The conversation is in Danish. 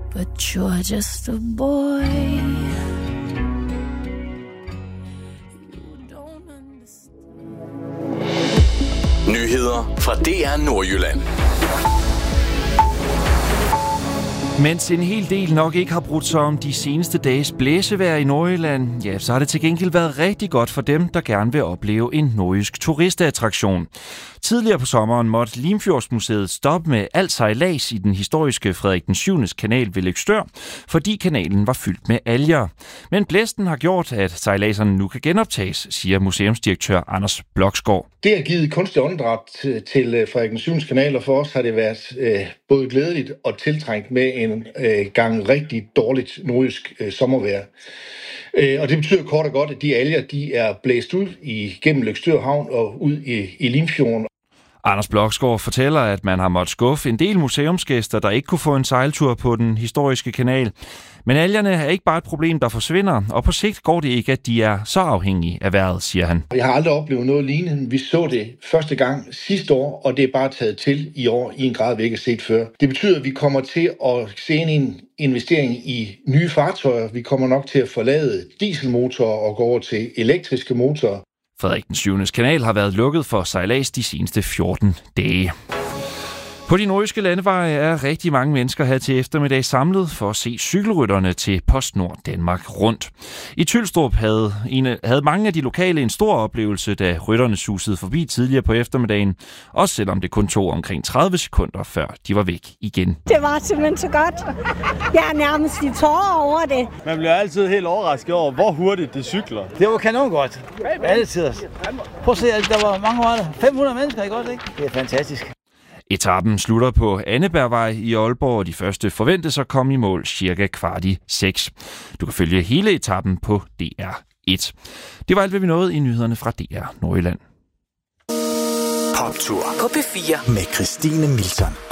but you're just a boy. Nyheder fra DR Nordjylland. Mens en hel del nok ikke har brudt sig om de seneste dages blæsevejr i Nordjylland, ja, så har det til gengæld været rigtig godt for dem, der gerne vil opleve en nordjysk turistattraktion. Tidligere på sommeren måtte Limfjordsmuseet stoppe med alt sejlads i den historiske Frederik den 7. kanal ved Løgstør, fordi kanalen var fyldt med alger. Men blæsten har gjort, at sejladserne nu kan genoptages, siger museumsdirektør Anders Bloksgaard. Det har givet kunstig åndedræt til Frederik den 7. kanal, og for os har det været både glædeligt og tiltrængt med en gang rigtig dårligt nordjysk sommervejr. Og det betyder kort og godt, at de alger de er blæst ud igennem Løgstør Havn og ud i Limfjorden. Anders Bloksgaard fortæller, at man har måttet skuffe en del museumsgæster, der ikke kunne få en sejltur på den historiske kanal. Men algerne er ikke bare et problem, der forsvinder, og på sigt går det ikke, at de er så afhængige af vejret, siger han. Jeg har aldrig oplevet noget lignende. Vi så det første gang sidste år, og det er bare taget til i år i en grad, vi ikke har set før. Det betyder, at vi kommer til at se en investering i nye fartøjer. Vi kommer nok til at forlade dieselmotorer og gå over til elektriske motorer. Frederik den 7. kanal har været lukket for sejlads de seneste 14 dage. På de nordjyske landeveje er rigtig mange mennesker her til eftermiddag samlet for at se cykelrytterne til PostNord Danmark rundt. I Tylstrup havde mange af de lokale en stor oplevelse, da rytterne susede forbi tidligere på eftermiddagen, også selvom det kun tog omkring 30 sekunder, før de var væk igen. Det var simpelthen så godt. Jeg er nærmest i tårer over det. Man bliver altid helt overrasket over, hvor hurtigt de cykler. Det var kanon godt. Altid. Prøv at se, der var mange 500 mennesker, ikke godt, ikke? Det er fantastisk. Etappen slutter på Annebergvej i Aalborg, og de første forventes at komme i mål cirka 5:15. Du kan følge hele etappen på DR1. Det var alt, hvad vi nåede i nyhederne fra DR Nordjylland. Poptur på P4 med Christine Milton.